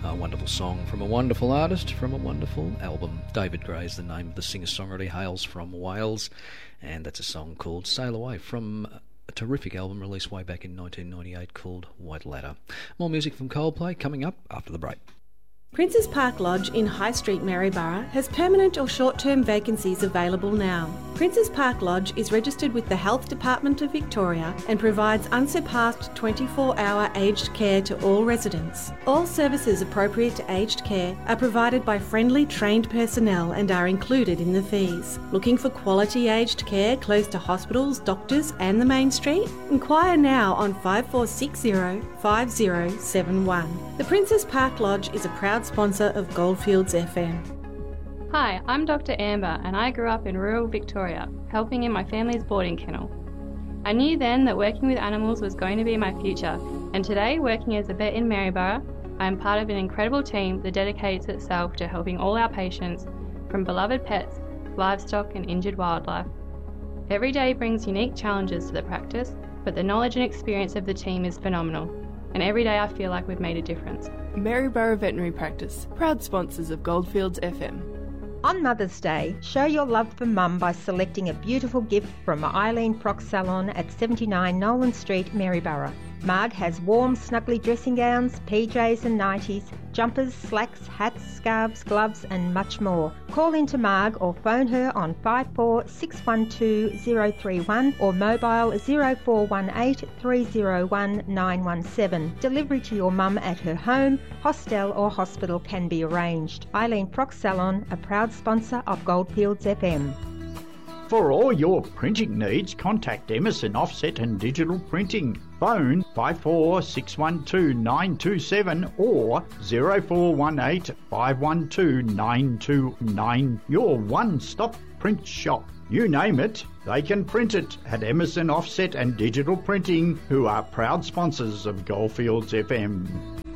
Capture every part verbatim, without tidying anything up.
A wonderful song from a wonderful artist from a wonderful album. David Gray is the name of the singer-songwriter. He hails from Wales, and that's a song called Sail Away from a terrific album released way back in nineteen ninety-eight called White Ladder. More music from Coldplay coming up after the break. Princes Park Lodge in High Street, Maryborough has permanent or short-term vacancies available now. Princes Park Lodge is registered with the Health Department of Victoria and provides unsurpassed twenty-four hour aged care to all residents. All services appropriate to aged care are provided by friendly trained personnel and are included in the fees. Looking for quality aged care close to hospitals, doctors and the main street? Inquire now on five four six zero, five zero seven one. The Princes Park Lodge is a proud sponsor of Goldfields F M. Hi, I'm Doctor Amber and I grew up in rural Victoria, helping in my family's boarding kennel. I knew then that working with animals was going to be my future, and today, working as a vet in Maryborough, I am part of an incredible team that dedicates itself to helping all our patients, from beloved pets, livestock and injured wildlife. Every day brings unique challenges to the practice, but the knowledge and experience of the team is phenomenal, and every day I feel like we've made a difference. Maryborough Veterinary Practice, proud sponsors of Goldfields F M. On Mother's Day, show your love for Mum by selecting a beautiful gift from Eileen Frock Salon at seventy-nine Nolan Street, Maryborough. Marg has warm, snuggly dressing gowns, P Js and nighties, jumpers, slacks, hats, scarves, gloves and much more. Call into Marg or phone her on five four six one two zero three one or mobile zero four one eight three zero one nine one seven. Delivery to your mum at her home, hostel or hospital can be arranged. Eileen Frock Salon, a proud sponsor of Goldfields F M. For all your printing needs, contact Emerson Offset and Digital Printing. Phone five four six one two nine two seven or zero four one eight five one two nine two nine. Your one-stop print shop. You name it, they can print it at Emerson Offset and Digital Printing, who are proud sponsors of Goldfields F M.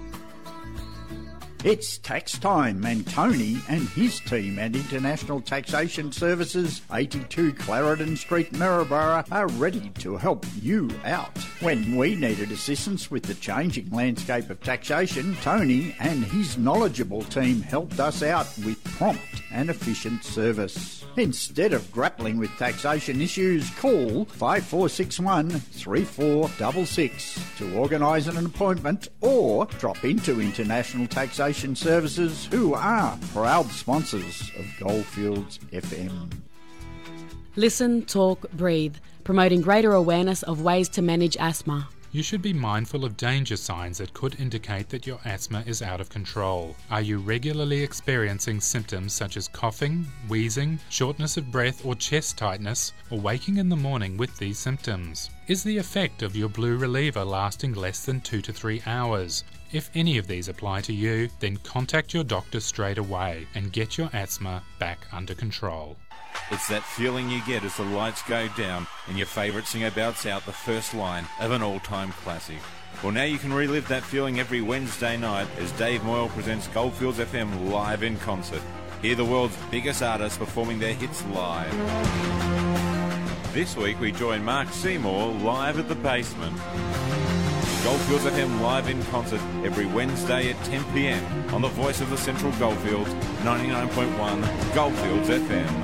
It's tax time, and Tony and his team at International Taxation Services, eighty-two Clarendon Street, Maryborough, are ready to help you out. When we needed assistance with the changing landscape of taxation, Tony and his knowledgeable team helped us out with prompt and efficient service. Instead of grappling with taxation issues, call five four six one three four six six to organise an appointment or drop into International Taxation Services, who are proud sponsors of Goldfields F M. Listen, talk, breathe, promoting greater awareness of ways to manage asthma. You should be mindful of danger signs that could indicate that your asthma is out of control. Are you regularly experiencing symptoms such as coughing, wheezing, shortness of breath or chest tightness, or waking in the morning with these symptoms? Is the effect of your blue reliever lasting less than two to three hours? If any of these apply to you, then contact your doctor straight away and get your asthma back under control. It's that feeling you get as the lights go down and your favourite singer belts out the first line of an all-time classic. Well, now you can relive that feeling every Wednesday night as Dave Moyle presents Goldfields F M live in concert. Hear the world's biggest artists performing their hits live. This week we join Mark Seymour live at the Basement. Goldfields F M live in concert every Wednesday at ten p m on the voice of the Central Goldfields, ninety-nine point one Goldfields F M.